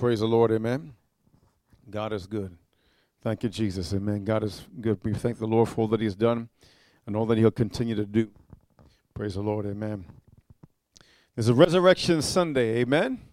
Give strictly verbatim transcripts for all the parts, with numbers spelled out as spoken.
Praise the Lord, amen. God is good. Thank you, Jesus, amen. God is good. We thank the Lord for all that he has done and all that he'll continue to do. Praise the Lord, amen. It's a Resurrection Sunday, amen.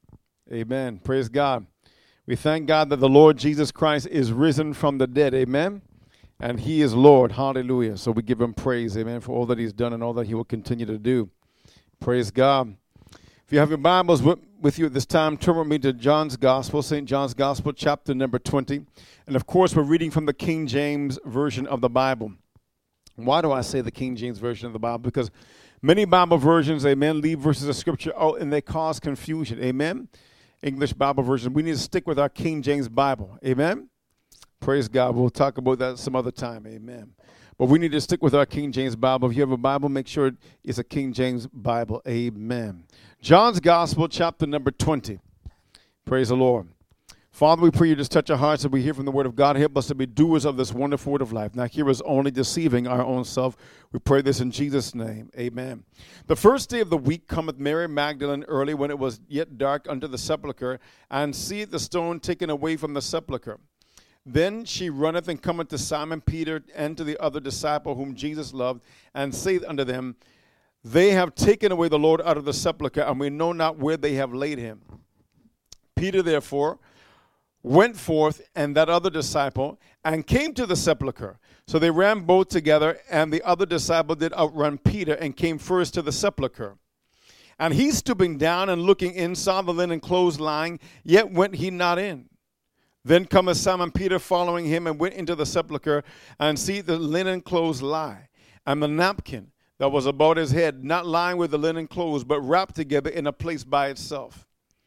Amen. Praise God. We thank God that the Lord Jesus Christ is risen from the dead, amen. And he is Lord, hallelujah. So we give him praise, amen, for all that he's done and all that he will continue to do. Praise God. If you have your Bibles with, with you at this time, turn with me to John's Gospel, Saint John's Gospel, chapter number twenty. And, of course, we're reading from the King James Version of the Bible. Why do I say the King James Version of the Bible? Because many Bible versions, amen, leave verses of Scripture out and they cause confusion, amen. English Bible version. We need to stick with our King James Bible, amen. Praise God. We'll talk about that some other time, amen. But we need to stick with our King James Bible. If you have a Bible, make sure it's a King James Bible. Amen. John's Gospel, chapter number twenty. Praise the Lord. Father, we pray you just touch our hearts as we hear from the word of God. Help us to be doers of this wonderful word of life, not hearers only, deceiving our own self. We pray this in Jesus' name. Amen. The first day of the week cometh Mary Magdalene early, when it was yet dark, unto the sepulchre, and seeth the stone taken away from the sepulchre. Then she runneth and cometh to Simon Peter and to the other disciple whom Jesus loved, and saith unto them, They have taken away the Lord out of the sepulchre, and we know not where they have laid him. Peter therefore went forth, and that other disciple, and came to the sepulchre. So they ran both together, and the other disciple did outrun Peter, and came first to the sepulchre. And he, stooping down and looking in, saw the linen clothes lying, yet went he not in. Then cometh Simon Peter following him, and went into the sepulchre, and see the linen clothes lie, and the napkin that was about his head, not lying with the linen clothes, but wrapped together in a place by itself.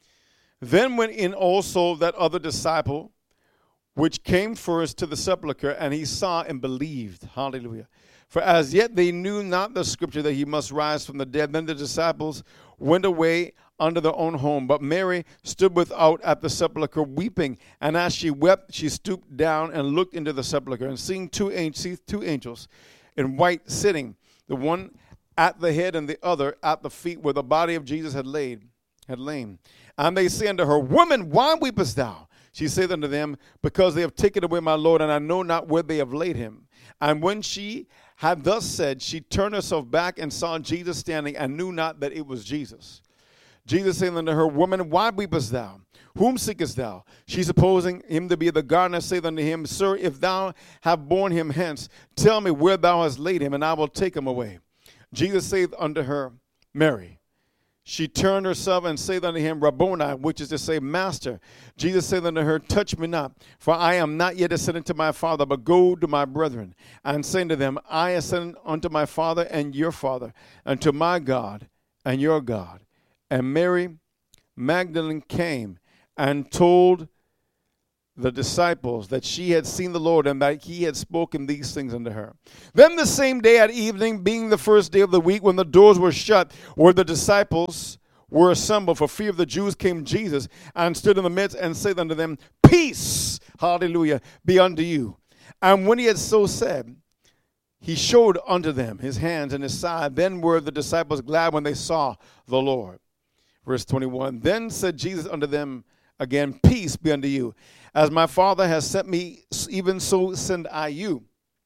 Then went in also that other disciple, which came first to the sepulchre, and he saw and believed. Hallelujah. For as yet they knew not the scripture that he must rise from the dead. Then the disciples went away unto their own home. But Mary stood without at the sepulchre weeping. And as she wept, she stooped down and looked into the sepulchre. And seeing two, angels, two angels in white sitting, the one at the head and the other at the feet, where the body of Jesus had laid, had lain. And they say unto her, Woman, why weepest thou? She saith unto them, Because they have taken away my Lord, and I know not where they have laid him. And when she had thus said, she turned herself back and saw Jesus standing, and knew not that it was Jesus. Jesus saith unto her, Woman, why weepest thou? Whom seekest thou? She, supposing him to be the gardener, saith unto him, Sir, if thou have borne him hence, tell me where thou hast laid him, and I will take him away. Jesus saith unto her, Mary. She turned herself and saith unto him, Rabboni, which is to say, Master. Jesus saith unto her, Touch me not, for I am not yet ascended to my Father, but go to my brethren, and say unto them, I ascend unto my Father and your Father, and to my God and your God. And Mary Magdalene came and told the disciples that she had seen the Lord, and that he had spoken these things unto her. Then the same day at evening, being the first day of the week, when the doors were shut, where the disciples were assembled for fear of the Jews, came Jesus and stood in the midst and said unto them, Peace, hallelujah, be unto you. And when he had so said, he showed unto them his hands and his side. Then were the disciples glad when they saw the Lord. Verse twenty-one, Then said Jesus unto them again, Peace be unto you. As my Father has sent me, even so send I you.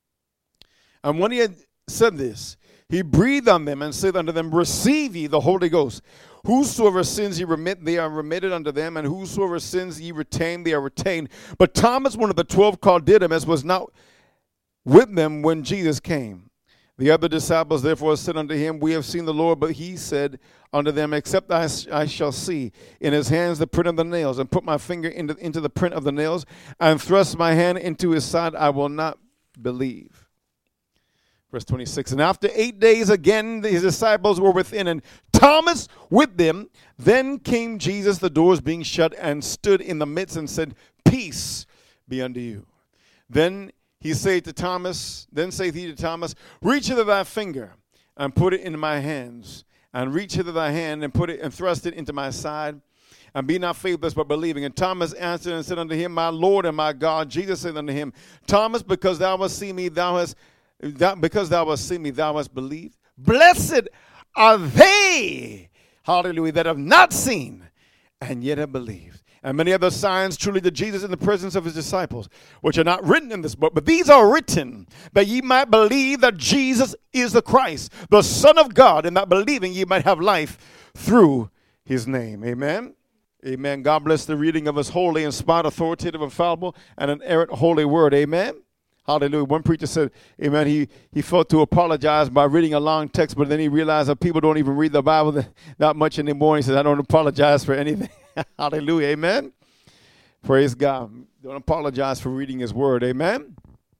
And when he had said this, he breathed on them and said unto them, Receive ye the Holy Ghost. Whosoever sins ye remit, they are remitted unto them, and whosoever sins ye retain, they are retained. But Thomas, one of the twelve, called Didymus, was not with them when Jesus came. The other disciples therefore said unto him, We have seen the Lord. But he said unto them, Except I, I shall see in his hands the print of the nails, and put my finger into, into the print of the nails, and thrust my hand into his side, I will not believe. Verse twenty-six, And after eight days again his disciples were within, and Thomas with them. Then came Jesus, the doors being shut, and stood in the midst, and said, Peace be unto you. Then He said to Thomas, then saith he to Thomas, Reach hither thy finger, and put it into my hands, and reach hither thy hand, and put it and thrust it into my side, and be not faithless, but believing. And Thomas answered and said unto him, My Lord and my God. Jesus said unto him, Thomas, because thou hast seen me, thou hast thou, because thou hast seen me, thou hast believed. Blessed are they, hallelujah, that have not seen, and yet have believed. and many other signs truly did Jesus in the presence of his disciples, which are not written in this book, but these are written that ye might believe that Jesus is the Christ, the Son of God, and that believing ye might have life through his name. Amen. Amen. God bless the reading of his holy, inspired, authoritative, infallible, and inerrant holy word. Amen. Hallelujah. One preacher said, amen, he, he felt to apologize by reading a long text, but then he realized that people don't even read the Bible that, that much anymore. He said, I don't apologize for anything. Hallelujah. Amen. Praise God. Don't apologize for reading his word. Amen.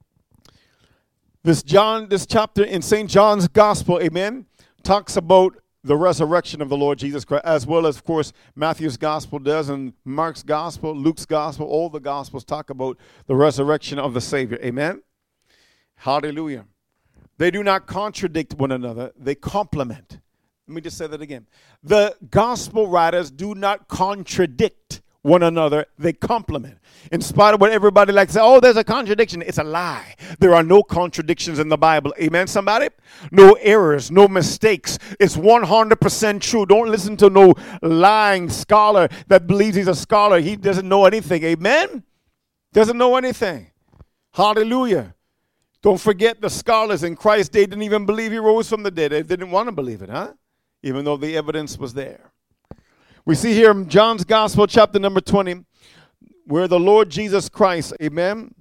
This John, this chapter in Saint John's Gospel, amen, talks about the resurrection of the Lord Jesus Christ, as well as, of course, Matthew's Gospel does, and Mark's Gospel, Luke's Gospel, all the Gospels talk about the resurrection of the Savior. Amen? Hallelujah. They do not contradict one another. They complement. Let me just say that again. The Gospel writers do not contradict one another. They complement. In spite of what everybody likes to say, oh, there's a contradiction. It's a lie. There are no contradictions in the Bible. Amen, somebody? No errors, no mistakes. It's one hundred percent true. Don't listen to no lying scholar that believes he's a scholar. He doesn't know anything. Amen? Doesn't know anything. Hallelujah. Don't forget the scholars in Christ. They didn't even believe he rose from the dead. They didn't want to believe it, huh? Even though the evidence was there. We see here in John's Gospel, chapter number twenty, where the Lord Jesus Christ, amen,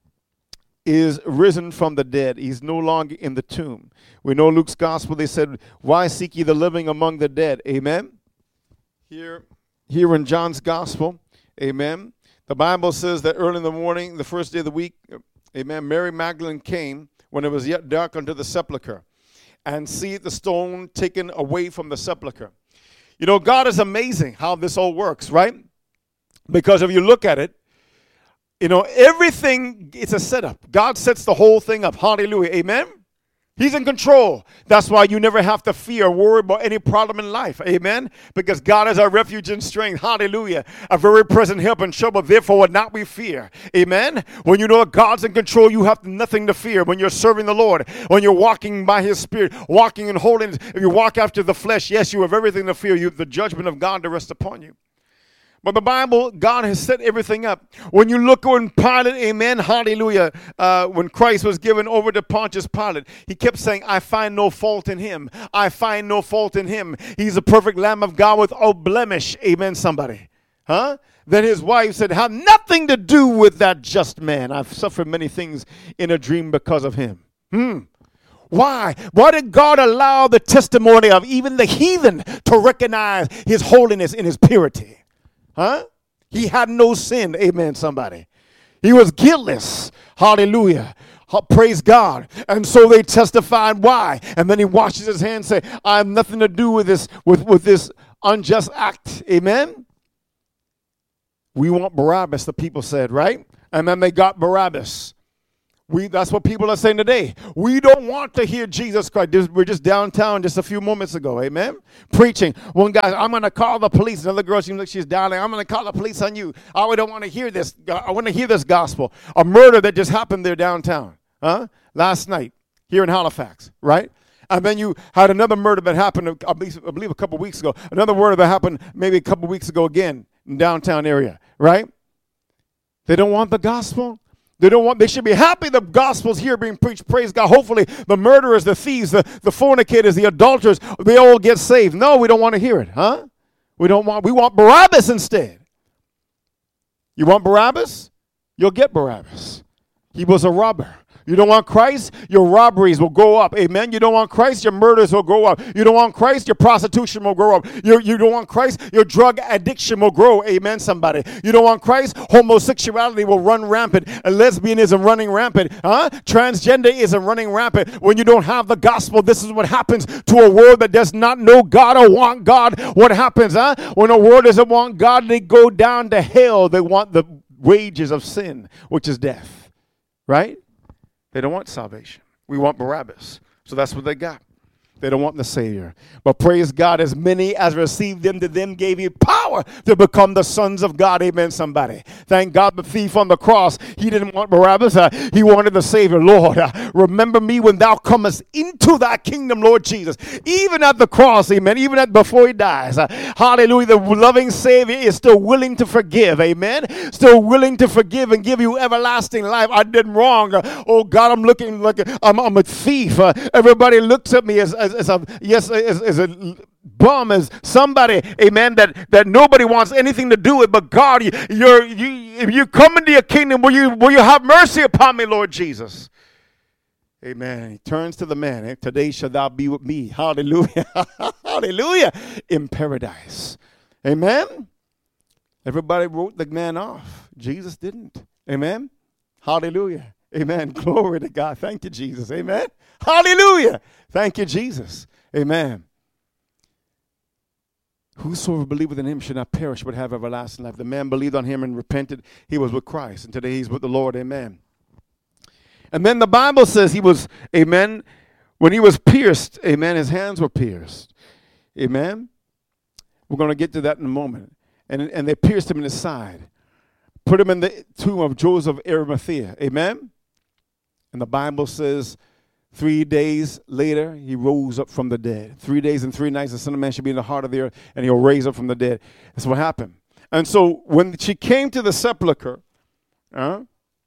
is risen from the dead. He's no longer in the tomb. We know Luke's Gospel, they said, why seek ye the living among the dead? Amen. Here, here in John's Gospel, amen, the Bible says that early in the morning, the first day of the week, amen, Mary Magdalene came when it was yet dark unto the sepulchre, and see the stone taken away from the sepulchre. You know, God is amazing how this all works, right? Because if you look at it, you know, everything, it's a setup. God sets the whole thing up. Hallelujah. Amen? He's in control. That's why you never have to fear or worry about any problem in life. Amen? Because God is our refuge and strength. Hallelujah. A very present help in trouble. Therefore would not we fear. Amen? When you know God's in control, you have nothing to fear. When you're serving the Lord, when you're walking by his Spirit, walking in holiness, if you walk after the flesh, yes, you have everything to fear. You have the judgment of God to rest upon you. But the Bible, God has set everything up. When you look on Pilate, amen, hallelujah, uh, when Christ was given over to Pontius Pilate, he kept saying, I find no fault in him. I find no fault in him. He's a perfect Lamb of God without blemish. Amen, somebody. Huh? Then his wife said, have nothing to do with that just man. I've suffered many things in a dream because of him. Hmm. Why? Why did God allow the testimony of even the heathen to recognize his holiness and his purity? Huh? He had no sin. Amen, somebody. He was guiltless. Hallelujah. Praise God. And so they testified why. And then he washes his hands and say, I have nothing to do with this, with, with this unjust act. Amen. We want Barabbas, the people said, right? And then they got Barabbas. We, that's what people are saying today. We don't want to hear Jesus Christ. We're just downtown just a few moments ago, amen? Preaching. One guy, I'm going to call the police. Another girl seems like she's darling. I'm going to call the police on you. Oh, I don't want to hear this. I want to hear this gospel. A murder that just happened there downtown, huh? Last night here in Halifax, right? And then you had another murder that happened, I believe, I believe a couple weeks ago. Another murder that happened maybe a couple weeks ago again in downtown area, right? They don't want the gospel. They don't want, they should be happy the gospel's here being preached. Praise God. Hopefully the murderers, the thieves, the, the fornicators, the adulterers, they all get saved. No, we don't want to hear it, huh? We don't want, we want Barabbas instead. You want Barabbas? You'll get Barabbas. He was a robber. You don't want Christ? Your robberies will go up. Amen. You don't want Christ? Your murders will go up. You don't want Christ? Your prostitution will grow up. You, you don't want Christ? Your drug addiction will grow. Amen, somebody. You don't want Christ? Homosexuality will run rampant. And lesbianism running rampant. Huh? Transgenderism running rampant. When you don't have the gospel, this is what happens to a world that does not know God or want God. What happens, huh? When a world doesn't want God, they go down to hell. They want the wages of sin, which is death. Right? They don't want salvation. We want Barabbas. So that's what they got. They don't want the Savior. But praise God, as many as received him, to them gave he power to become the sons of God. Amen, somebody. Thank God the thief on the cross, he didn't want Barabbas. Uh, he wanted the Savior. Lord, uh, remember me when thou comest into thy kingdom, Lord Jesus. Even at the cross, amen, even at before he dies. Uh, hallelujah, the loving Savior is still willing to forgive. Amen. Still willing to forgive and give you everlasting life. I did wrong. Uh, oh God, I'm looking like a, I'm, I'm a thief. Uh, everybody looks at me as, as, as a, yes, as, as a bum, as somebody, amen, that, that nobody wants anything to do with. But God, you, you're, you, if you come into your kingdom, will you, will you have mercy upon me, Lord Jesus? Amen. He turns to the man. Hey, today shall thou be with me. Hallelujah. Hallelujah. In paradise. Amen. Everybody wrote the man off. Jesus didn't. Amen. Hallelujah. Amen. Glory to God. Thank you, Jesus. Amen. Hallelujah. Thank you, Jesus. Amen. Whosoever believeth in him should not perish but have everlasting life. The man believed on him and repented. He was with Christ. And today he's with the Lord. Amen. And then the Bible says he was, amen, when he was pierced, amen, his hands were pierced. Amen. We're going to get to that in a moment. And, and they pierced him in his side. Put him in the tomb of Joseph Arimathea. Amen. And the Bible says three days later, he rose up from the dead. Three days and three nights, the Son of Man should be in the heart of the earth, and he'll raise up from the dead. That's what happened. And so when she came to the sepulcher, uh,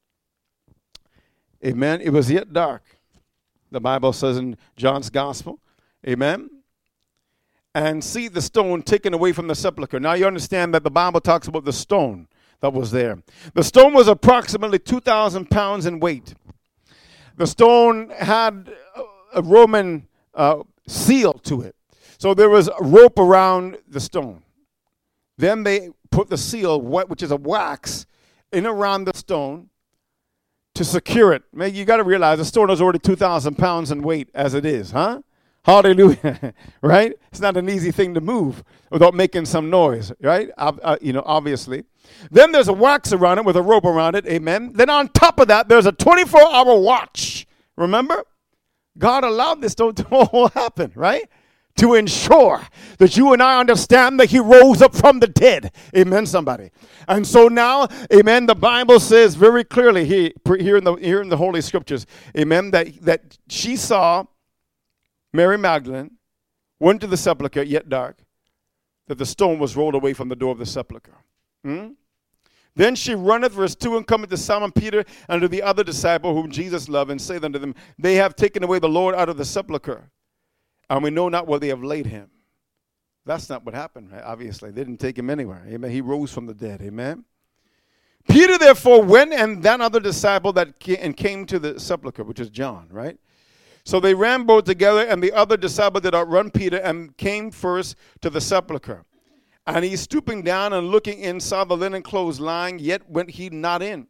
amen, it was yet dark. The Bible says in John's gospel, amen. And see the stone taken away from the sepulcher. Now you understand that the Bible talks about the stone that was there. The stone was approximately two thousand pounds in weight. The stone had a Roman uh, seal to it. So there was a rope around the stone. Then they put the seal, which is a wax, in around the stone to secure it. Man, you got to realize the stone is already two thousand pounds in weight as it is, huh? Hallelujah, right? It's not an easy thing to move without making some noise, right? Uh, uh, you know, obviously. Then there's a wax around it with a rope around it, amen. Then on top of that, there's a twenty-four hour watch. Remember? God allowed this to, to all happen, right? To ensure that you and I understand that he rose up from the dead. Amen, somebody. And so now, amen, the Bible says very clearly here, here, in, the, here in the Holy Scriptures, amen, that, that she saw Mary Magdalene, went to the sepulchre, yet dark, that the stone was rolled away from the door of the sepulchre. Hmm? Then she runneth, verse two, and cometh to Simon Peter and to the other disciple whom Jesus loved, and saith unto them, they have taken away the Lord out of the sepulchre, and we know not where they have laid him. That's not what happened, right? Obviously. They didn't take him anywhere. Amen. He rose from the dead. Amen. Peter therefore went, and that other disciple that came, and came to the sepulchre, which is John, right? So they ran both together, and the other disciple did outrun Peter and came first to the sepulchre. And he, stooping down and looking in, saw the linen clothes lying, yet went he not in.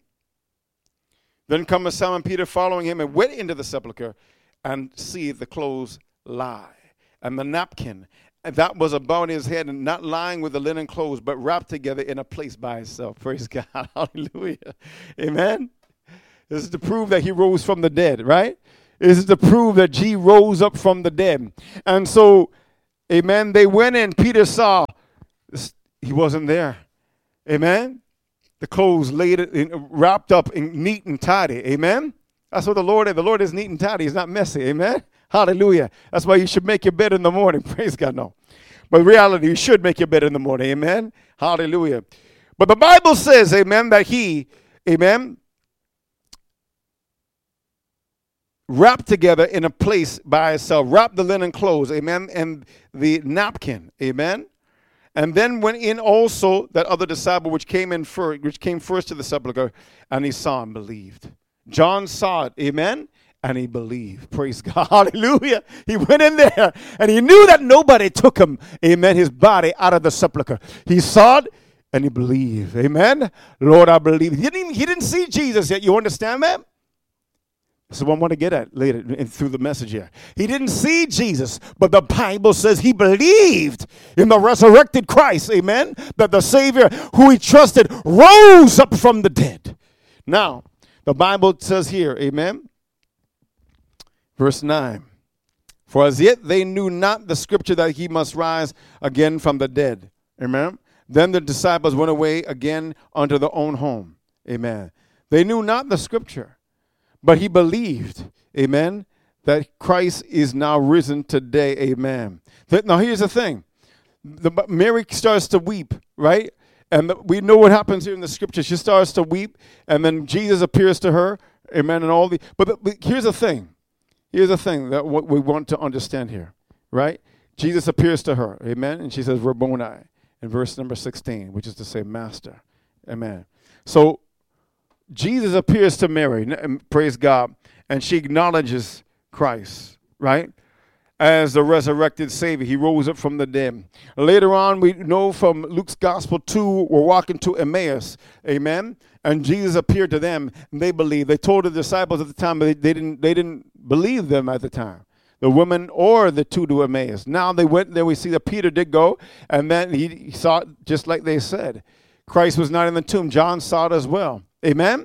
Then cometh Simon Peter following him, and went into the sepulchre, and see the clothes lie, and the napkin, and that was about his head, and not lying with the linen clothes, but wrapped together in a place by itself. Praise God. Hallelujah. Amen. This is to prove that he rose from the dead, right? This is to prove that he rose up from the dead. And so, amen, they went in. Peter saw he wasn't there. Amen. The clothes laid in, wrapped up in neat and tidy. Amen. That's what the Lord is. The Lord is neat and tidy. He's not messy. Amen. Hallelujah. That's why you should make your bed in the morning. Praise God. No. But in reality, you should make your bed in the morning. Amen. Hallelujah. But the Bible says, amen, that he, amen, wrapped together in a place by itself, wrapped the linen clothes, amen, and the napkin, amen. And then went in also that other disciple which came in first, which came first to the sepulchre, and he saw and believed. John saw it, amen, and he believed. Praise God, hallelujah. He went in there, and he knew that nobody took him, amen, his body out of the sepulchre. He saw it, and he believed, amen. Lord, I believe. He didn't, even, he didn't see Jesus yet. You understand that? This is what I want to get at later through the message here. He didn't see Jesus, but the Bible says he believed in the resurrected Christ, amen, that the Savior who he trusted rose up from the dead. Now, the Bible says here, amen, verse nine, For as yet they knew not the scripture that he must rise again from the dead. Amen. Then the disciples went away again unto their own home. Amen. They knew not the scripture, but he believed, amen, that Christ is now risen today. Amen. Now here's the thing. The, Mary starts to weep, right? And the, we know what happens here in the scripture. She starts to weep, and then Jesus appears to her. Amen. And all the. But, the, but here's the thing. Here's the thing that what we want to understand here, right? Jesus appears to her, amen, and she says, Rabboni, in verse number sixteen, which is to say, Master, amen. So Jesus appears to Mary, praise God, and she acknowledges Christ, right, as the resurrected Savior. He rose up from the dead. Later on, we know from Luke's Gospel two, we're walking to Emmaus, amen, and Jesus appeared to them, and they believed. They told the disciples at the time, but they, they didn't they didn't believe them at the time, the women or the two to Emmaus. Now they went there. We see that Peter did go, and then he, he saw it just like they said. Christ was not in the tomb. John saw it as well. Amen?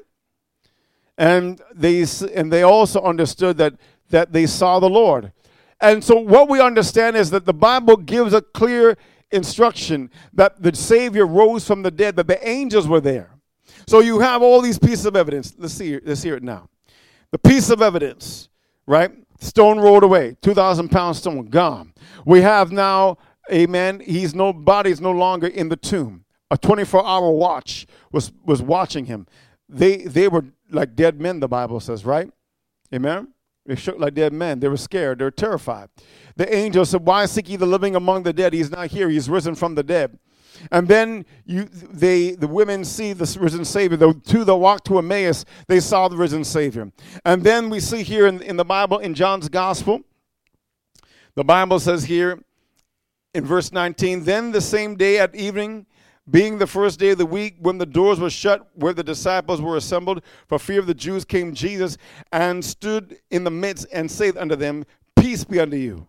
And they and they also understood that, that they saw the Lord. And so what we understand is that the Bible gives a clear instruction that the Savior rose from the dead, that the angels were there. So you have all these pieces of evidence. Let's see, let's hear it now. The piece of evidence, right? Stone rolled away, two thousand pound stone, gone. We have now, amen, he's no body's no longer in the tomb. A twenty-four hour watch was, was watching him. They they were like dead men, the Bible says, right? Amen? They shook like dead men. They were scared. They were terrified. The angel said, why seek ye the living among the dead? He's not here. He's risen from the dead. And then you, they, the women see the risen Savior. The two that walked to Emmaus, they saw the risen Savior. And then we see here in, in the Bible, in John's Gospel, the Bible says here in verse nineteen, then the same day at evening, being the first day of the week, when the doors were shut where the disciples were assembled, for fear of the Jews, came Jesus and stood in the midst and saith unto them, peace be unto you.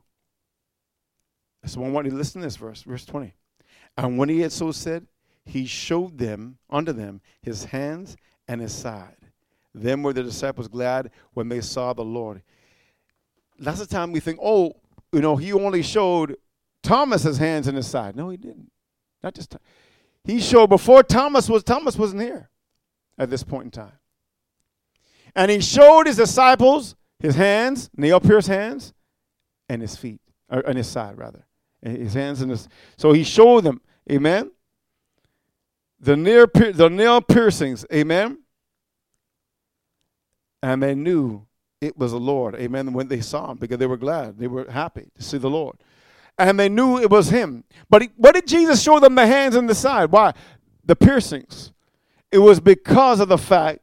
So I want you to listen to this verse, verse twenty. And when he had so said, he showed them unto them his hands and his side. Then were the disciples glad when they saw the Lord. That's the time we think, oh, you know, he only showed Thomas his hands and his side. No, he didn't. Not just Thomas. He showed before Thomas was, Thomas wasn't here at this point in time. And he showed his disciples his hands, nail-pierced hands, and his feet, or and his side, rather. His hands and his, so he showed them, amen, the nail, the nail piercings, amen, and they knew it was the Lord, amen, when they saw him, because they were glad, they were happy to see the Lord, and they knew it was him. But he, what did Jesus show them? The hands and the side. Why? The piercings. It was because of the fact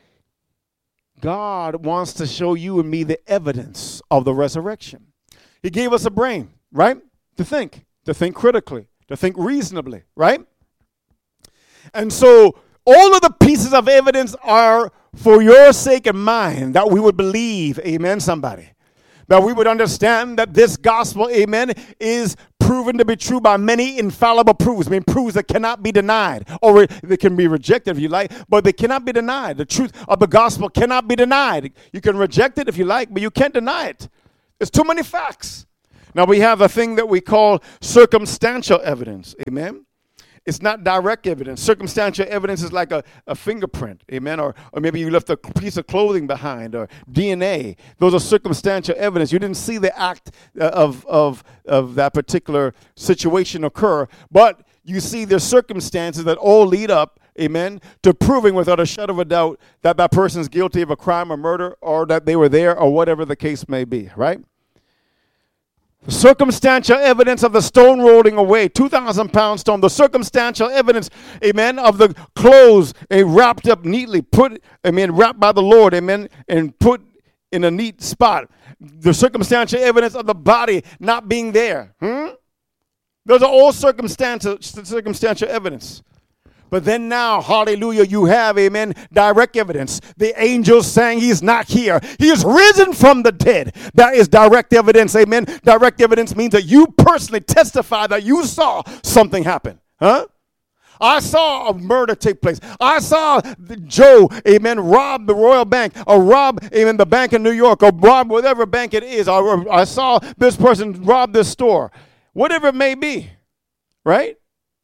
God wants to show you and me the evidence of the resurrection. He gave us a brain, right? To think, to think critically, to think reasonably, right? And so all of the pieces of evidence are for your sake and mine, that we would believe, amen, somebody. That we would understand that this gospel, amen, is proven to be true by many infallible proofs. I mean, proofs that cannot be denied, or they can be rejected if you like, but they cannot be denied. The truth of the gospel cannot be denied. You can reject it if you like, but you can't deny it. There's too many facts. Now, we have a thing that we call circumstantial evidence, amen? It's not direct evidence. Circumstantial evidence is like a, a fingerprint, amen? Or, or maybe you left a piece of clothing behind, or D N A. Those are circumstantial evidence. You didn't see the act of, of, of that particular situation occur, but you see the circumstances that all lead up, amen, to proving without a shadow of a doubt that that person's guilty of a crime or murder, or that they were there, or whatever the case may be, right? The circumstantial evidence of the stone rolling away, two thousand pound stone. The circumstantial evidence, amen, of the clothes uh, wrapped up neatly, put, I mean, wrapped by the Lord, amen, and put in a neat spot. The circumstantial evidence of the body not being there. Hmm? Those are all circumstantial, circumstantial evidence. But then now, hallelujah, you have, amen, direct evidence. The angels saying he's not here. He is risen from the dead. That is direct evidence, amen. Direct evidence means that you personally testify that you saw something happen. Huh? I saw a murder take place. I saw Joe, amen, rob the Royal Bank, or rob, amen, the bank in New York, or rob whatever bank it is. Or I saw this person rob this store. Whatever it may be, right?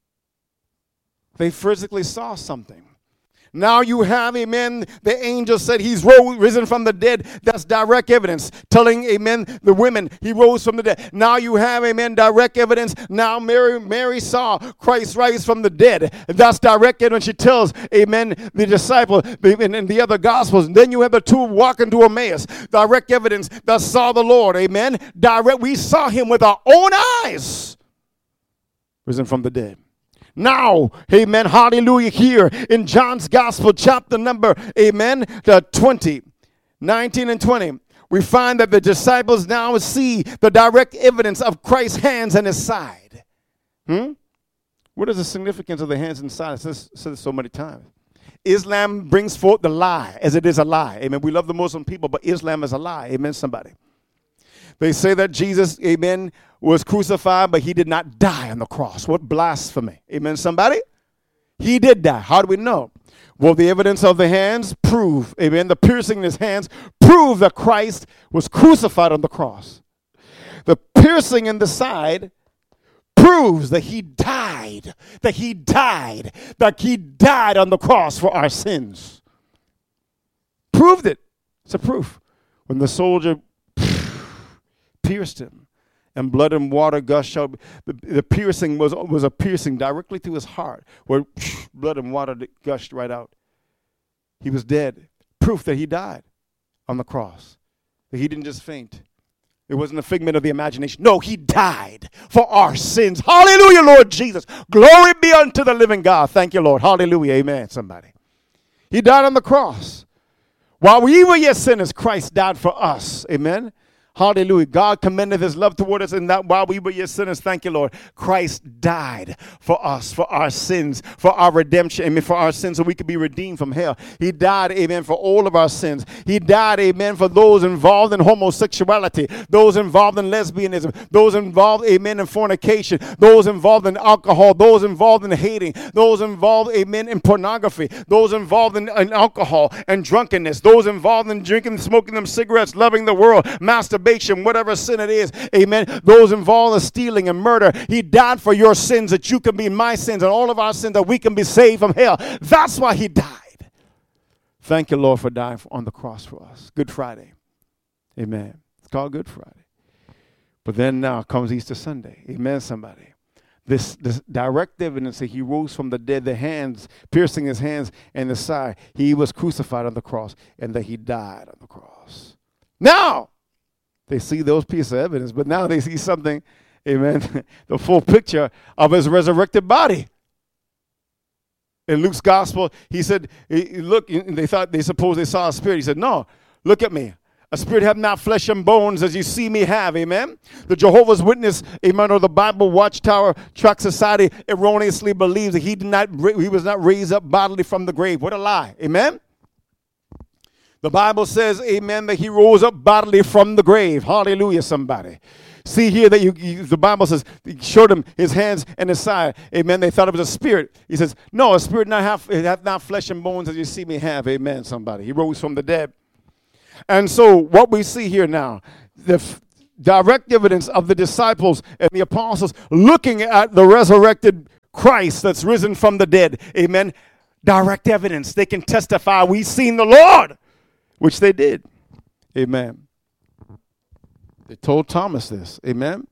They physically saw something. Now you have, amen, the angel said he's rose, risen from the dead. That's direct evidence. Telling, amen, the women he rose from the dead. Now you have, amen, direct evidence. Now Mary Mary saw Christ rise from the dead. That's direct evidence. She tells, amen, the disciple in, in the other gospels. And then you have the two walking to Emmaus. Direct evidence that saw the Lord, amen. Direct, we saw him with our own eyes. Risen from the dead. Now, amen, hallelujah, here in John's Gospel, chapter number, amen, the twenty, nineteen and twenty, we find that the disciples now see the direct evidence of Christ's hands and his side. Hmm? What is the significance of the hands and side? I've said this so many times. Islam brings forth the lie, as it is a lie. Amen. We love the Muslim people, but Islam is a lie. Amen, somebody. They say that Jesus, amen, was crucified, but he did not die on the cross. What blasphemy. Amen, somebody? He did die. How do we know? Well, the evidence of the hands prove, amen, the piercing in his hands prove that Christ was crucified on the cross. The piercing in the side proves that he died, that he died, that he died on the cross for our sins. Proved it. It's a proof. When the soldier pierced him, and blood and water gushed out. The, the piercing was, was a piercing directly to his heart, where blood and water gushed right out. He was dead. Proof that he died on the cross. That he didn't just faint. It wasn't a figment of the imagination. No, he died for our sins. Hallelujah, Lord Jesus. Glory be unto the living God. Thank you, Lord. Hallelujah. Amen, somebody. He died on the cross. While we were yet sinners, Christ died for us. Amen. Hallelujah. God commended his love toward us, and that while we were yet sinners, thank you, Lord, Christ died for us, for our sins, for our redemption, amen, for our sins, so we could be redeemed from hell. He died, amen, for all of our sins. He died, amen, for those involved in homosexuality, those involved in lesbianism, those involved, amen, in fornication, those involved in alcohol, those involved in hating, those involved, amen, in pornography, those involved in, in alcohol and drunkenness, those involved in drinking, smoking them cigarettes, loving the world, masturbation, whatever sin it is, amen, those involved in stealing and murder. He died for your sins, that you can be my sins and all of our sins, that we can be saved from hell. That's why he died. Thank you, Lord, for dying on the cross for us. Good Friday. Amen. It's called Good Friday. But then now comes Easter Sunday. Amen, somebody. This, this direct evidence that he rose from the dead, the hands, piercing his hands and the side. He was crucified on the cross, and that he died on the cross. Now, they see those pieces of evidence, but now they see something, amen, the full picture of his resurrected body. In Luke's gospel, he said, look, they thought, they supposed they saw a spirit. He said, no, look at me. A spirit have not flesh and bones as you see me have, amen. The Jehovah's Witness, amen, or the Bible Watchtower Tract Society erroneously believes that he did not, he was not raised up bodily from the grave. What a lie, amen. The Bible says, amen, that he rose up bodily from the grave. Hallelujah, somebody. See here that you, you, the Bible says, he showed him his hands and his side. Amen. They thought it was a spirit. He says, no, a spirit not have, it hath not flesh and bones as you see me have. Amen, somebody. He rose from the dead. And so what we see here now, the f- direct evidence of the disciples and the apostles looking at the resurrected Christ that's risen from the dead. Amen. Direct evidence. They can testify, we've seen the Lord. Which they did. Amen. They told Thomas this. Amen.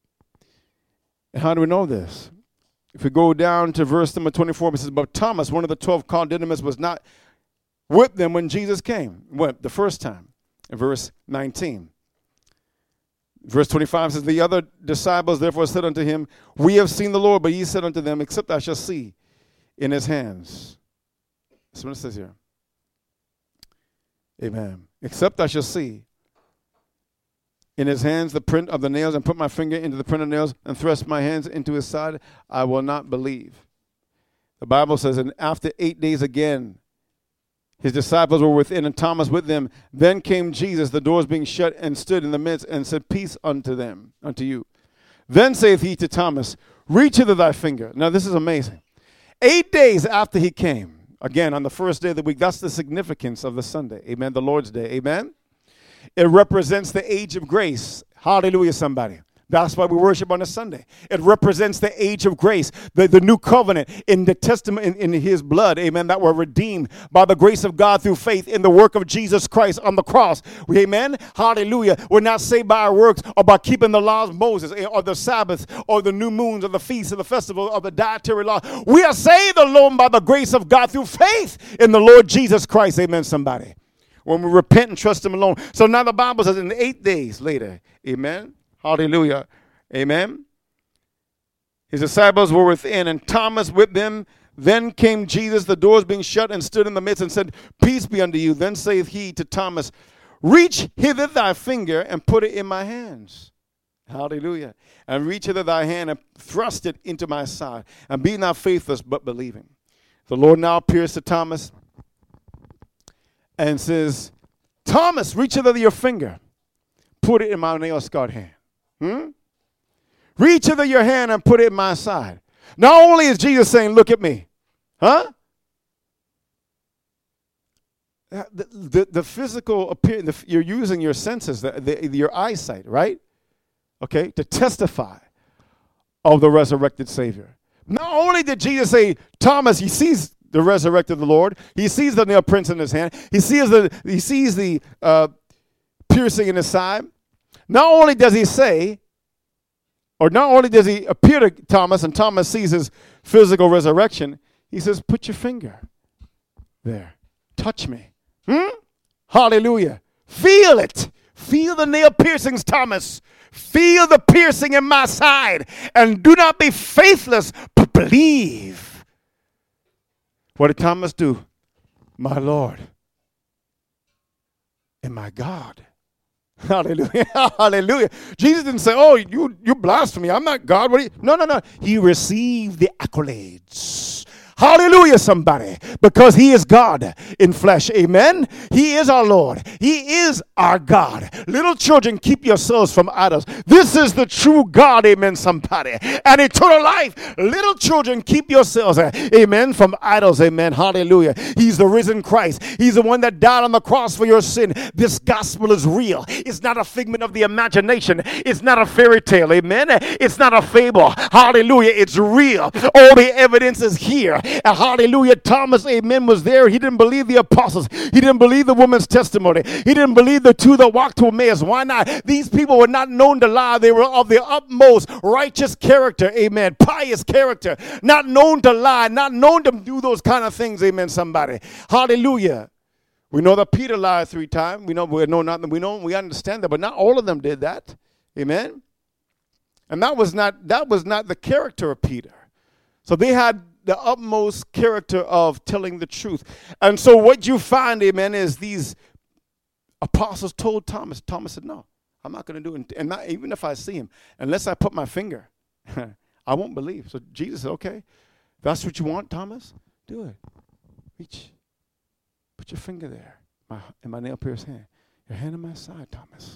And how do we know this? If we go down to verse number twenty-four, it says, but Thomas, one of the twelve called Didymus, was not with them when Jesus came. What? The first time. In verse nineteen. Verse twenty-five says, the other disciples therefore said unto him, we have seen the Lord, but he said unto them, except I shall see in his hands. That's what it says here. Amen. Except I shall see in his hands the print of the nails, and put my finger into the print of nails, and thrust my hands into his side, I will not believe. The Bible says, and after eight days again, his disciples were within, and Thomas with them. Then came Jesus, the doors being shut, and stood in the midst, and said, peace unto them, unto you. Then saith he to Thomas, reach hither thy finger. Now this is amazing. Eight days after he came, again, on the first day of the week, that's the significance of the Sunday. Amen. The Lord's Day. Amen. It represents the age of grace. Hallelujah, somebody. That's why we worship on a Sunday. It represents the age of grace, the, the new covenant in the testament, in, in his blood, amen, that we're redeemed by the grace of God through faith in the work of Jesus Christ on the cross. Amen. Hallelujah. We're not saved by our works or by keeping the laws of Moses or the Sabbath or the new moons or the feasts or the festival or the dietary law. We are saved alone by the grace of God through faith in the Lord Jesus Christ. Amen, somebody. When we repent and trust him alone. So now the Bible says in eight days later, amen. Hallelujah. Amen. His disciples were within, and Thomas with them. Then came Jesus, the doors being shut, and stood in the midst and said, Peace be unto you. Then saith he to Thomas, Reach hither thy finger and put it in my hands. Hallelujah. And reach hither thy hand and thrust it into my side. And be not faithless, but believing. The Lord now appears to Thomas and says, Thomas, reach hither your finger. Put it in my nail-scarred hand. Hmm? Reach hither your hand and put it in my side. Not only is Jesus saying, look at me. Huh? The, the, the physical appearance, you're using your senses, the, the, your eyesight, right? Okay, to testify of the resurrected Savior. Not only did Jesus say, Thomas, he sees the resurrected Lord. He sees the nail prints in his hand. He sees the, he sees the uh, piercing in his side. Not only does he say, or not only does he appear to Thomas, and Thomas sees his physical resurrection, he says, put your finger there. Touch me. Hmm? Hallelujah. Feel it. Feel the nail piercings, Thomas. Feel the piercing in my side. And do not be faithless, but believe. What did Thomas do? My Lord and my God. Hallelujah. Hallelujah. Jesus didn't say, oh, you, you blasphemy. I'm not God. What are you? No, no, no. He received the accolades. Hallelujah, somebody. Because he is God in flesh. Amen. He is our Lord. He is our God. Little children, keep yourselves from idols. This is the true God. Amen, somebody. And eternal life. Little children, keep yourselves, amen, from idols. Amen. Hallelujah. He's the risen Christ. He's the one that died on the cross for your sin. This gospel is real. It's not a figment of the imagination. It's not a fairy tale. Amen. It's not a fable. Hallelujah. It's real. All the evidence is here. And hallelujah, Thomas, amen, was there. He didn't believe the apostles. He didn't believe the woman's testimony. He didn't believe the two that walked to Emmaus. Why not? These people were not known to lie. They were of the utmost righteous character, amen, pious character, not known to lie, not known to do those kind of things, amen, somebody. Hallelujah. We know that Peter lied three times. We know we know nothing. We know we understand that, but not all of them did that. Amen. And that was not that was not the character of Peter. So they had the utmost character of telling the truth. And so what you find, amen, is these apostles told Thomas. Thomas said, no, I'm not going to do it. And not, even if I see him, unless I put my finger, I won't believe. So Jesus said, okay, that's what you want, Thomas? Do it. Reach. Put your finger there my, in my nail-pierced hand. Your hand in my side, Thomas.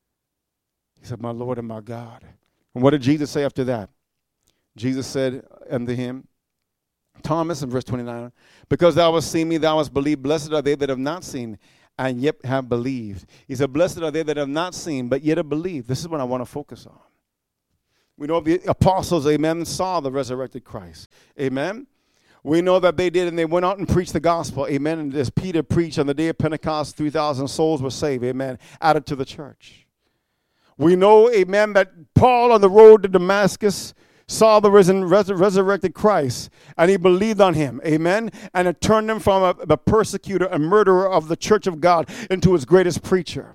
He said, my Lord and my God. And what did Jesus say after that? Jesus said unto him, Thomas, in verse twenty-nine, because thou hast seen me, thou hast believed. Blessed are they that have not seen and yet have believed. He said, blessed are they that have not seen but yet have believed. This is what I want to focus on. We know the apostles, amen, saw the resurrected Christ. Amen. We know that they did, and they went out and preached the gospel. Amen. And as Peter preached on the day of Pentecost, three thousand souls were saved. Amen. Added to the church. We know, amen, that Paul on the road to Damascus saw the risen, res- resurrected Christ, and he believed on him, amen, and it turned him from a, a persecutor, a murderer of the church of God, into his greatest preacher,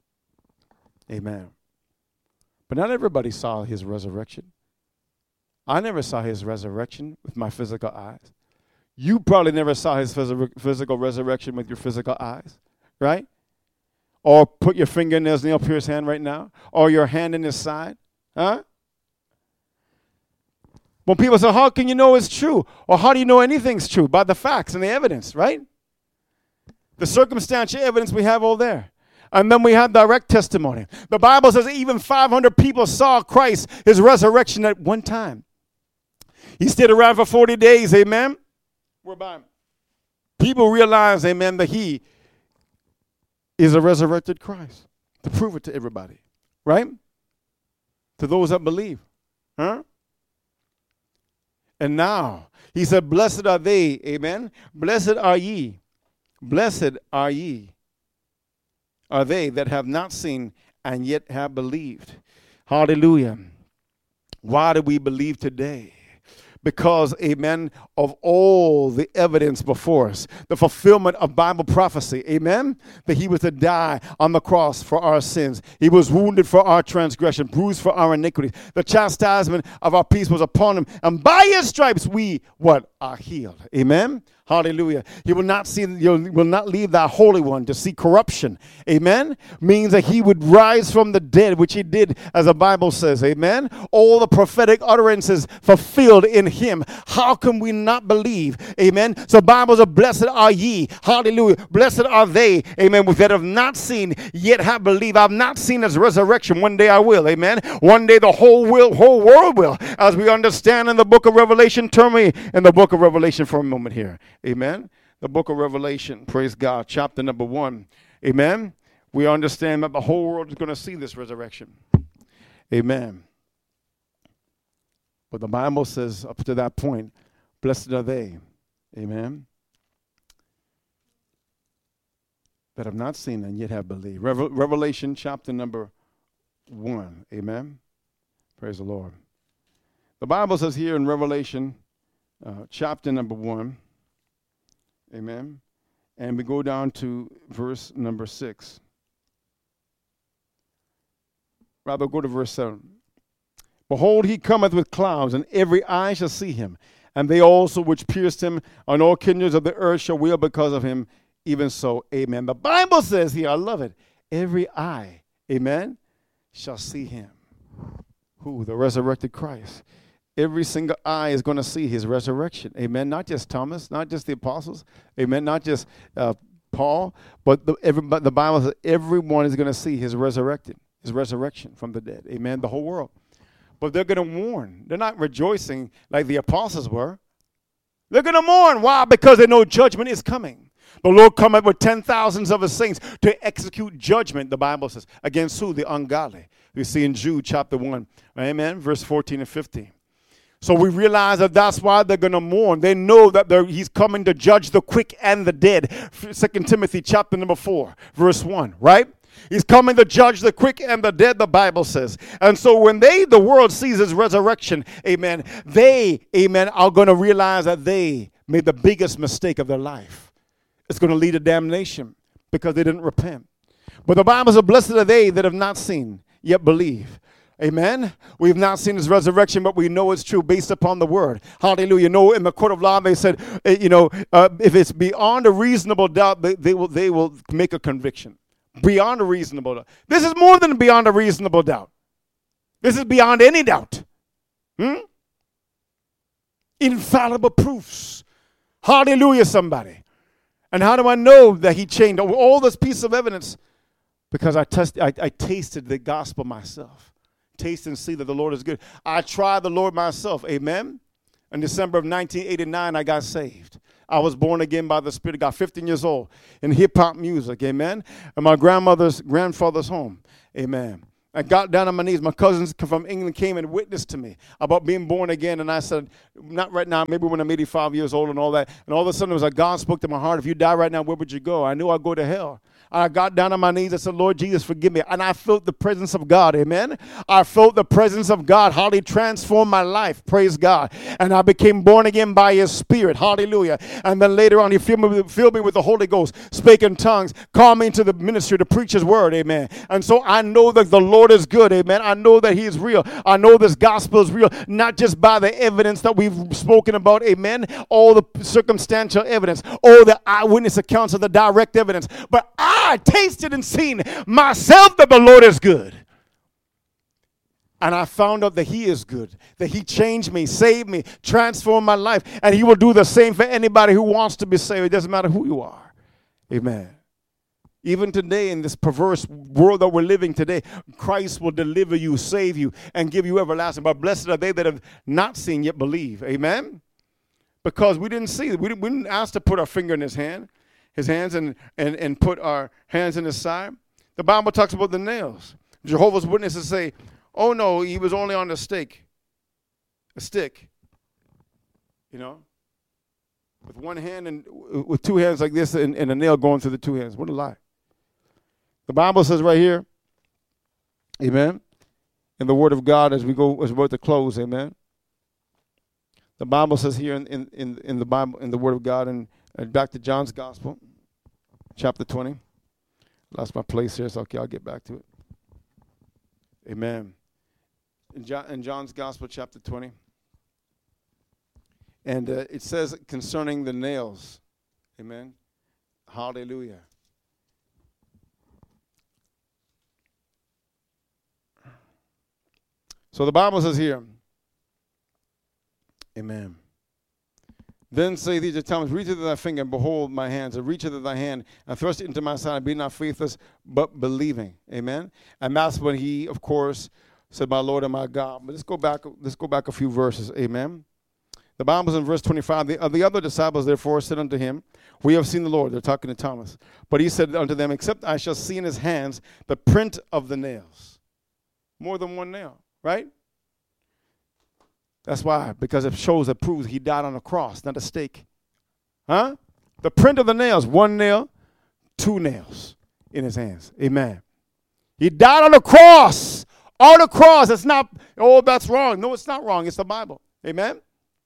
amen. But not everybody saw his resurrection. I never saw his resurrection with my physical eyes. You probably never saw his phys- physical resurrection with your physical eyes, right? Or put your finger in his nail-pierced hand right now, or your hand in his side, huh? When people say, how can you know it's true? Or how do you know anything's true? By the facts and the evidence, right? The circumstantial evidence we have all there. And then we have direct testimony. The Bible says even five hundred people saw Christ, his resurrection at one time. He stayed around for forty days, amen, whereby people realize, amen, that he is a resurrected Christ, to prove it to everybody, right? To those that believe, huh? And now, he said, blessed are they, amen, blessed are ye, blessed are ye, are they that have not seen and yet have believed. Hallelujah. Why do we believe today? Because, amen, of all the evidence before us, the fulfillment of Bible prophecy, amen, that he was to die on the cross for our sins. He was wounded for our transgression, bruised for our iniquities. The chastisement of our peace was upon him, and by his stripes we, what, are healed. Amen. Hallelujah. He will not see, you will not leave thy Holy One to see corruption. Amen. Means that he would rise from the dead, which he did, as the Bible says. Amen. All the prophetic utterances fulfilled in him. How can we not believe? Amen. So Bible says, blessed are ye. Hallelujah. Blessed are they. Amen. That have not seen, yet have believed. I've not seen his resurrection. One day I will. Amen. One day the whole will, whole world will. As we understand in the book of Revelation. Turn me in the book of Revelation for a moment here. Amen. The book of Revelation, praise God, chapter number one. Amen. We understand that the whole world is going to see this resurrection. Amen. But the Bible says up to that point, blessed are they. Amen. That have not seen and yet have believed. Revel- Revelation chapter number one. Amen. Praise the Lord. The Bible says here in Revelation uh, chapter number one. Amen. And we go down to verse number six. Rather, go to verse seven. Behold, he cometh with clouds, and every eye shall see him. And they also which pierced him, and all kindreds of the earth shall wail because of him. Even so, amen. The Bible says here, I love it, every eye, amen, shall see him. Who? The resurrected Christ. Every single eye is going to see his resurrection. Amen. Not just Thomas, not just the apostles. Amen. Not just uh, Paul, but the, every, but the Bible says everyone is going to see his resurrected, his resurrection from the dead. Amen. The whole world. But they're going to mourn. They're not rejoicing like the apostles were. They're going to mourn. Why? Because they know judgment is coming. The Lord cometh with ten thousands of his saints to execute judgment, the Bible says, against who? The ungodly. We see in Jude chapter one. Amen. Verse fourteen and fifteen. So we realize that that's why they're going to mourn. They know that he's coming to judge the quick and the dead. Second Timothy chapter number four, verse one, right? He's coming to judge the quick and the dead, the Bible says. And so when they, the world sees his resurrection, amen, they, amen, are going to realize that they made the biggest mistake of their life. It's going to lead to damnation because they didn't repent. But the Bible says, blessed are they that have not seen, yet believe. Amen. We've not seen his resurrection, but we know it's true based upon the word. Hallelujah. No, in the court of law, they said, uh, you know, uh, if it's beyond a reasonable doubt, they, they will they will make a conviction. Beyond a reasonable doubt. This is more than beyond a reasonable doubt. This is beyond any doubt. Hmm? Infallible proofs. Hallelujah, somebody. And how do I know that he changed all this piece of evidence? Because I, test, I, I tasted the gospel myself. Taste and see that the Lord is good. I tried the Lord myself. Amen. In December of nineteen eighty-nine, I got saved. I was born again by the Spirit of God, fifteen years old, in hip-hop music. Amen. In my grandmother's, grandfather's home. Amen. I got down on my knees. My cousins from England came and witnessed to me about being born again. And I said, not right now, maybe when I'm eighty-five years old and all that. And all of a sudden it was like God spoke to my heart. If you die right now, where would you go? I knew I'd go to hell. I got down on my knees and said, Lord Jesus, forgive me. And I felt the presence of God. Amen. I felt the presence of God. How he transformed my life. Praise God. And I became born again by his Spirit. Hallelujah. And then later on, he filled me, with, filled me with the Holy Ghost, spake in tongues, called me into the ministry to preach his word. Amen. And so I know that the Lord is good. Amen. I know that he is real. I know this gospel is real, not just by the evidence that we've spoken about. Amen. All the circumstantial evidence, all the eyewitness accounts of the direct evidence. But I I tasted and seen myself that the Lord is good. And I found out that he is good, that he changed me, saved me, transformed my life. And he will do the same for anybody who wants to be saved. It doesn't matter who you are. Amen. Even today, in this perverse world that we're living today, Christ will deliver you, save you, and give you everlasting. But blessed are they that have not seen yet believe. Amen? Because we didn't see it. We didn't, we didn't ask to put our finger in his hand, his hands, and, and, and put our hands in his side. The Bible talks about the nails. Jehovah's Witnesses say, oh, no, he was only on the stake, a stick, you know, with one hand and with two hands like this and, and a nail going through the two hands. What a lie. The Bible says right here, amen, in the Word of God as we go, as we're about to close, amen. The Bible says here in, in, in, in the Bible, in the Word of God, and, and back to John's Gospel, chapter twenty. Lost my place here, so okay, I'll get back to it. Amen. In, John, in John's Gospel, chapter twenty, and uh, it says concerning the nails, amen, hallelujah. So the Bible says here, amen. Then say these to Thomas, reach hither thy finger, and behold my hands, and reach hither thy hand, and thrust it into my side, and be not faithless, but believing. Amen. And that's when he, of course, said, my Lord and my God. But let's go back, let's go back a few verses. Amen. The Bible says in verse twenty-five, the, uh, the other disciples therefore said unto him, we have seen the Lord. They're talking to Thomas. But he said unto them, except I shall see in his hands the print of the nails. More than one nail. Right? That's why, because it shows, it proves he died on a cross, not a stake. Huh? The print of the nails, one nail, two nails in his hands. Amen. He died on the cross. On the cross. It's not, oh, that's wrong. No, it's not wrong. It's the Bible. Amen.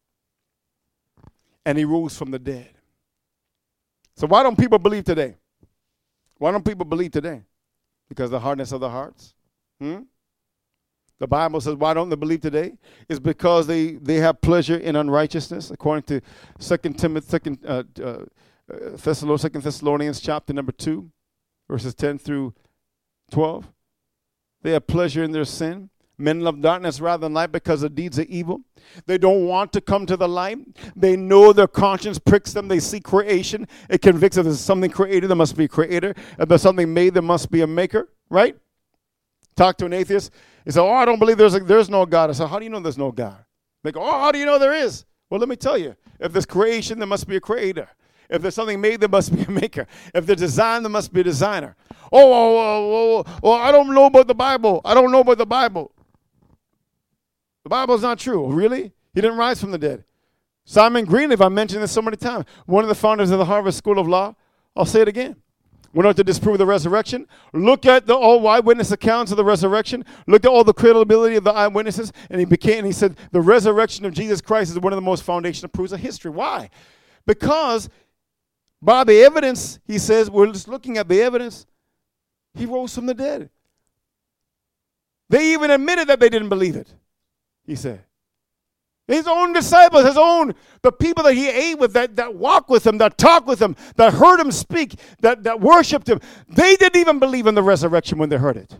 And he rose from the dead. So why don't people believe today? Why don't people believe today? Because of the hardness of the hearts. Hmm? The Bible says, why don't they believe today? It's because they, they have pleasure in unrighteousness, according to Second Timothy, Second uh, uh, Thessalonians, Second Thessalonians, chapter number two, verses ten through twelve. They have pleasure in their sin. Men love darkness rather than light because the deeds are evil. They don't want to come to the light. They know their conscience pricks them. They see creation. It convicts them. If there's something created, there must be a creator. If there's something made, there must be a maker, right? Talk to an atheist. He said, oh, I don't believe there's a, there's no God. I said, how do you know there's no God? They go, oh, how do you know there is? Well, let me tell you. If there's creation, there must be a creator. If there's something made, there must be a maker. If there's design, there must be a designer. Oh, oh, oh, oh, oh, I don't know about the Bible. I don't know about the Bible. The Bible's not true. Really? He didn't rise from the dead. Simon Greenleaf, I mentioned this so many times, one of the founders of the Harvard School of Law. I'll say it again. Went out to disprove the resurrection. Look at the all eyewitness accounts of the resurrection. Look at all the credibility of the eyewitnesses. And he became, and he said, the resurrection of Jesus Christ is one of the most foundational proofs of history. Why? Because by the evidence, he says, we're just looking at the evidence, he rose from the dead. They even admitted that they didn't believe it, he said. His own disciples, his own, the people that he ate with, that, that walked with him, that talked with him, that heard him speak, that, that worshiped him, they didn't even believe in the resurrection when they heard it.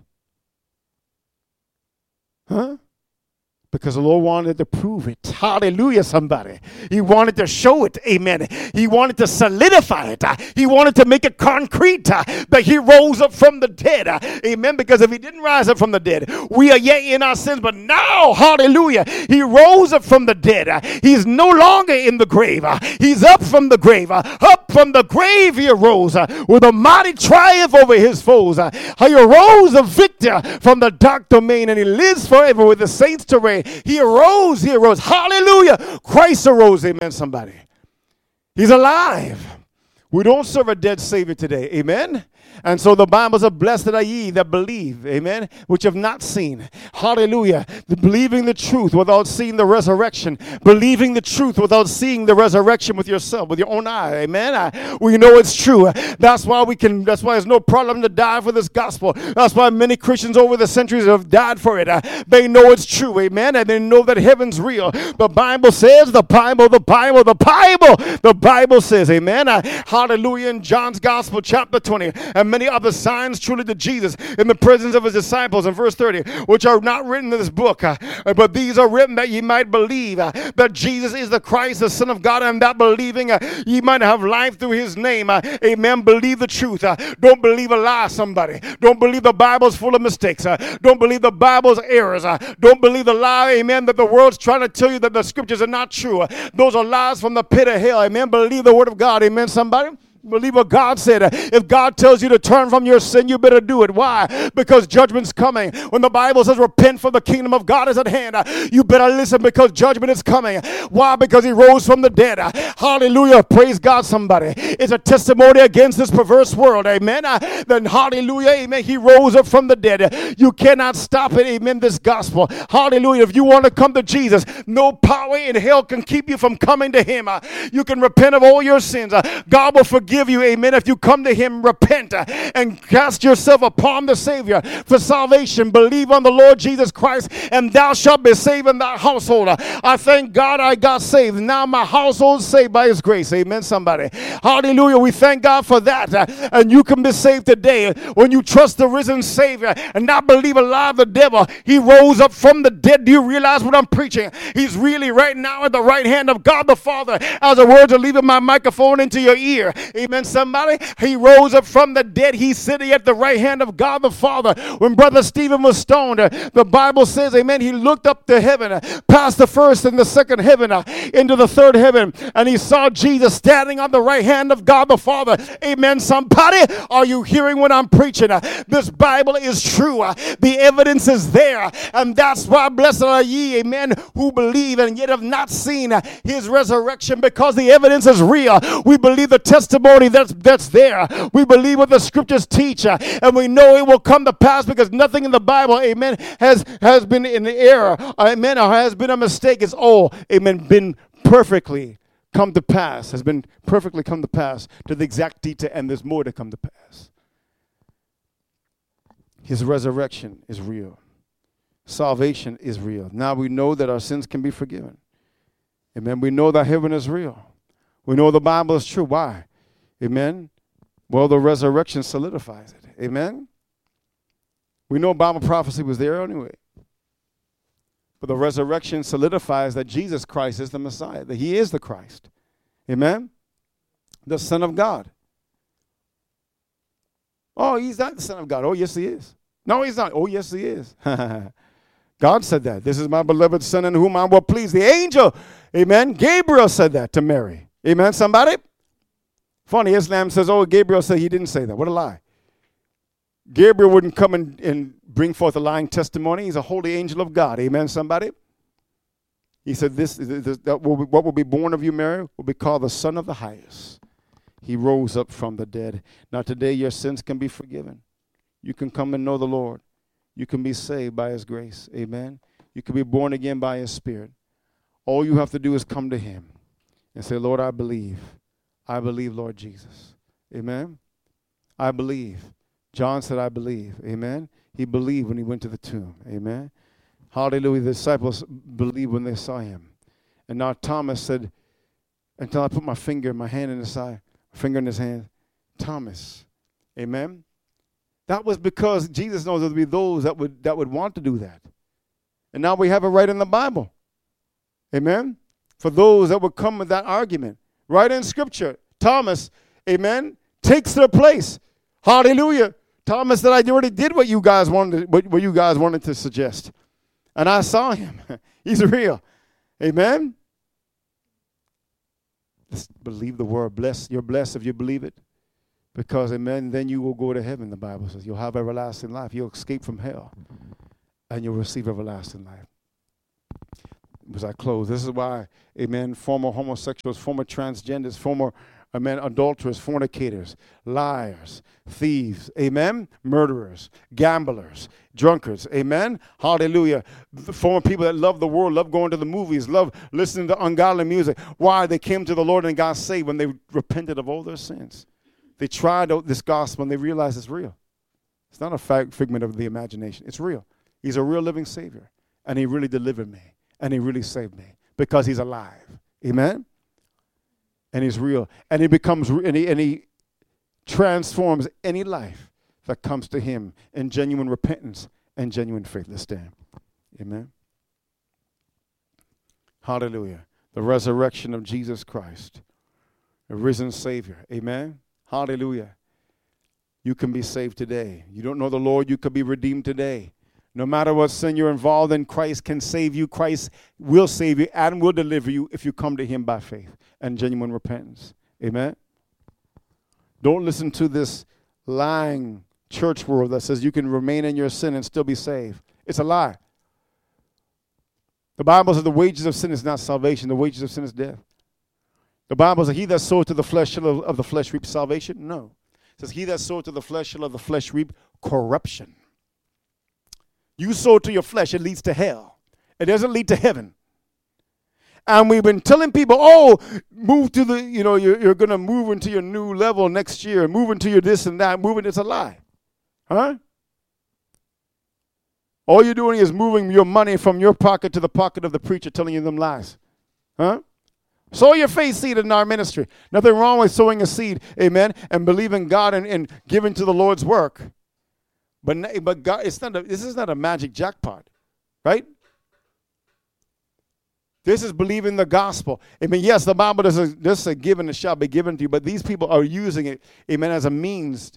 Huh? Because the Lord wanted to prove it. Hallelujah, somebody. He wanted to show it. Amen. He wanted to solidify it. He wanted to make it concrete that he rose up from the dead. Amen. Because if he didn't rise up from the dead, we are yet in our sins. But now, hallelujah, he rose up from the dead. He's no longer in the grave. He's up from the grave. Up from the grave he arose with a mighty triumph over his foes. He arose a victor from the dark domain, and he lives forever with the saints to reign. He arose, he arose. Hallelujah. Christ arose, amen, somebody. He's alive. We don't serve a dead Savior today, amen. And so the Bible says, blessed are ye that believe, amen, which have not seen. Hallelujah. Believing the truth without seeing the resurrection. Believing the truth without seeing the resurrection with yourself, with your own eye, amen. I, we know it's true. That's why we can, that's why there's no problem to die for this gospel. That's why many Christians over the centuries have died for it. Uh, they know it's true, amen, and they know that heaven's real. The Bible says, the Bible, the Bible, the Bible, the Bible says, amen. Uh, hallelujah, in John's Gospel, chapter twenty, and many other signs truly did Jesus in the presence of his disciples, in verse thirty, which are not written in this book, uh, but these are written that ye might believe uh, that Jesus is the Christ, the Son of God, and that believing uh, ye might have life through his name. Uh, amen. Believe the truth. Uh, don't believe a lie, somebody. Don't believe the Bible's full of mistakes. Uh, don't believe the Bible's errors. Uh, don't believe the lie, amen, that the world's trying to tell you that the scriptures are not true. Uh, those are lies from the pit of hell. Amen. Believe the word of God. Amen, somebody. Believe what God said. If God tells you to turn from your sin, you better do it. Why? Because judgment's coming. When the Bible says repent, for the kingdom of God is at hand, you better listen, because judgment is coming. Why? Because he rose from the dead. Hallelujah. Praise God, somebody. It's a testimony against this perverse world. Amen. Then hallelujah. Amen. He rose up from the dead. You cannot stop it. Amen. This gospel. Hallelujah. If you want to come to Jesus, no power in hell can keep you from coming to him. You can repent of all your sins. God will forgive you, amen, if you come to him, repent, uh, and cast yourself upon the Savior for salvation. Believe on the Lord Jesus Christ, and thou shalt be saved in thy household. Uh, I thank God I got saved. Now my household is saved by his grace. Amen, somebody. Hallelujah. We thank God for that. Uh, and you can be saved today when you trust the risen Savior and not believe a lie of the devil. He rose up from the dead. Do you realize what I'm preaching? He's really right now at the right hand of God the Father. As the words are leaving my microphone into your ear. Amen, somebody. He rose up from the dead. He's sitting at the right hand of God the Father. When Brother Stephen was stoned, uh, the Bible says, amen, he looked up to heaven, uh, past the first and the second heaven, uh, into the third heaven, and he saw Jesus standing on the right hand of God the Father. Amen, somebody. Are you hearing what I'm preaching? Uh, this Bible is true. Uh, the evidence is there, and that's why blessed are ye, amen, who believe and yet have not seen uh, his resurrection, because the evidence is real. We believe the testimony That's, that's there. We believe what the scriptures teach, uh, and we know it will come to pass, because nothing in the Bible, amen, has, has been in error, amen, or has been a mistake. It's all, amen, been perfectly come to pass, has been perfectly come to pass to the exact detail, and there's more to come to pass. His resurrection is real. Salvation is real. Now we know that our sins can be forgiven. Amen. We know that heaven is real. We know the Bible is true. Why? Amen. Well, the resurrection solidifies it. Amen. We know Bible prophecy was there anyway. But the resurrection solidifies that Jesus Christ is the Messiah, that he is the Christ. Amen. The Son of God. Oh, he's not the Son of God. Oh, yes, he is. No, he's not. Oh, yes, he is. God said that. This is my beloved Son in whom I will please. The angel, amen, Gabriel said that to Mary. Amen, somebody? Funny, Islam says, oh, Gabriel said he didn't say that. What a lie. Gabriel wouldn't come and, and bring forth a lying testimony. He's a holy angel of God. Amen, somebody? He said, "This, this that will be, what will be born of you, Mary, will be called the Son of the Highest." He rose up from the dead. Now today your sins can be forgiven. You can come and know the Lord. You can be saved by his grace. Amen. You can be born again by his Spirit. All you have to do is come to him and say, Lord, I believe. I believe, Lord Jesus. Amen. I believe. John said, I believe. Amen. He believed when he went to the tomb. Amen. Hallelujah. The disciples believed when they saw him. And now Thomas said, until I put my finger, my hand in his side, finger in his hand, Thomas. Amen. That was because Jesus knows there would be those that would that would want to do that. And now we have it right in the Bible. Amen. For those that would come with that argument. Right in Scripture. Thomas, amen, takes their place. Hallelujah. Thomas said, I already did what you guys wanted, what, what you guys wanted to suggest. And I saw him. He's real. Amen. Just believe the word. Bless. You're blessed if you believe it. Because, amen, then you will go to heaven, the Bible says. You'll have everlasting life. You'll escape from hell. And you'll receive everlasting life. As I close, this is why, amen, former homosexuals, former transgenders, former, amen, adulterers, fornicators, liars, thieves, amen, murderers, gamblers, drunkards, amen, hallelujah, the former people that love the world, love going to the movies, love listening to ungodly music. Why? They came to the Lord and got saved when they repented of all their sins. They tried out this gospel and they realized it's real. It's not a figment of the imagination. It's real. He's a real living Savior. And he really delivered me. And he really saved me. Because he's alive. Amen? and he's real. And he becomes, and he, and he transforms any life that comes to him in genuine repentance and genuine faith. Let's stand. Amen. Hallelujah. The resurrection of Jesus Christ, the risen Savior. Amen. Hallelujah. You can be saved today. You don't know the Lord, you could be redeemed today. No matter what sin you're involved in, Christ can save you. Christ will save you and will deliver you if you come to him by faith and genuine repentance. Amen. Don't listen to this lying church world that says you can remain in your sin and still be saved. It's a lie. The Bible says the wages of sin is not salvation. The wages of sin is death. The Bible says he that soweth to the flesh shall of the flesh reap salvation. No. It says he that soweth to the flesh shall of the flesh reap corruption. You sow to your flesh, it leads to hell. It doesn't lead to heaven. And we've been telling people, oh, move to the, you know, you're, you're going to move into your new level next year, move into your this and that, moving. It's a lie. Huh? All you're doing is moving your money from your pocket to the pocket of the preacher telling you them lies. Huh? Sow your faith seed in our ministry. Nothing wrong with sowing a seed, amen, and believing God and, and giving to the Lord's work. But, but God, it's not a, this is not a magic jackpot, right? This is believing the gospel. I mean, yes, the Bible does this say given it shall be given to you, but these people are using it, amen, as a means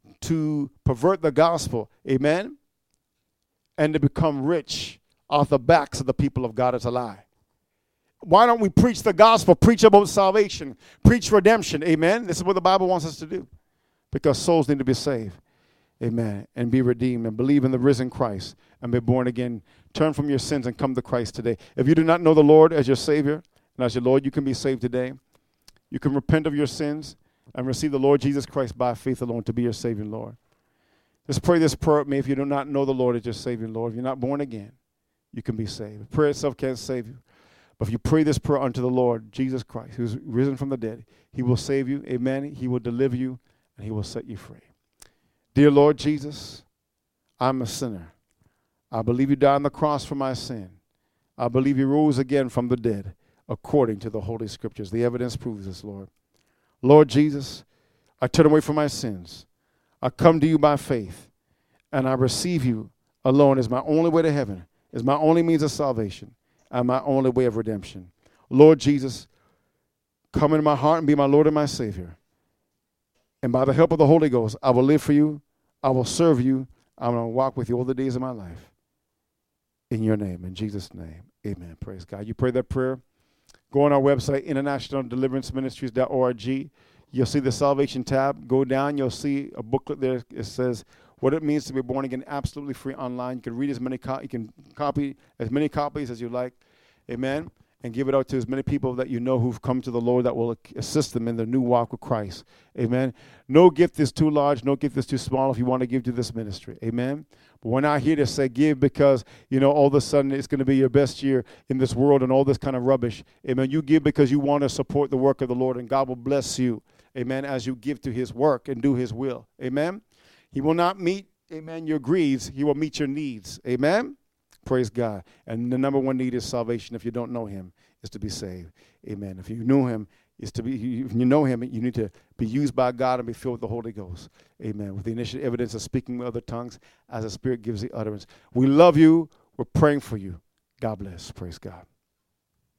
to pervert the gospel, amen, and to become rich off the backs of the people of God. It's a lie. Why don't we preach the gospel, preach about salvation, preach redemption, amen? This is what the Bible wants us to do because souls need to be saved, amen, and be redeemed and believe in the risen Christ and be born again. Turn from your sins and come to Christ today. If you do not know the Lord as your Savior and as your Lord, you can be saved today. You can repent of your sins and receive the Lord Jesus Christ by faith alone to be your Savior and Lord. Just pray this prayer with me if you do not know the Lord as your Savior and Lord. If you're not born again, you can be saved. Prayer itself can't save you. But if you pray this prayer unto the Lord Jesus Christ, who's risen from the dead, he will save you, amen. He will deliver you, and he will set you free. Dear Lord Jesus, I'm a sinner. I believe you died on the cross for my sin. I believe you rose again from the dead according to the Holy Scriptures. The evidence proves this, Lord. Lord Jesus, I turn away from my sins. I come to you by faith, and I receive you alone as my only way to heaven, as my only means of salvation, and my only way of redemption. Lord Jesus, come into my heart and be my Lord and my Savior. And by the help of the Holy Ghost, I will live for you. I will serve you. I'm going to walk with you all the days of my life. In your name, in Jesus' name, amen. Praise God. You pray that prayer. Go on our website, international deliverance ministries dot org. You'll see the salvation tab. Go down. You'll see a booklet there. It says what it means to be born again, absolutely free online. You can read as many, co- you can copy as many copies as you like. Amen. And give it out to as many people that you know who've come to the Lord that will assist them in their new walk with Christ. Amen. No gift is too large. No gift is too small if you want to give to this ministry. Amen. But we're not here to say give because, you know, all of a sudden it's going to be your best year in this world and all this kind of rubbish. Amen. You give because you want to support the work of the Lord, and God will bless you. Amen. As you give to his work and do his will. Amen. He will not meet, amen, your greeds. He will meet your needs. Amen. Praise God. And the number one need is salvation. If you don't know him, is to be saved. Amen. If you know him, is to be. If you know him, you need to be used by God and be filled with the Holy Ghost. Amen. With the initial evidence of speaking with other tongues as the Spirit gives the utterance. We love you. We're praying for you. God bless. Praise God.